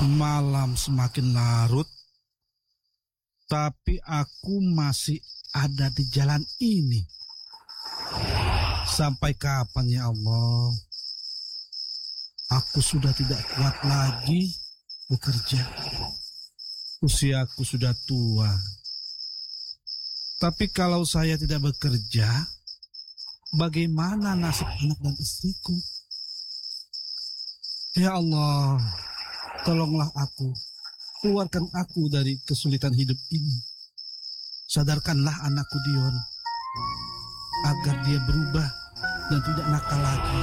Malam semakin larut, tapi aku masih ada di jalan ini. Sampai kapan ya Allah? Aku sudah tidak kuat lagi bekerja. Usiaku sudah tua. Tapi kalau saya tidak bekerja, bagaimana nasib anak dan istriku? Ya Allah, tolonglah aku. Keluarkan aku dari kesulitan hidup ini. Sadarkanlah anakku Dion, agar dia berubah dan tidak nakal lagi.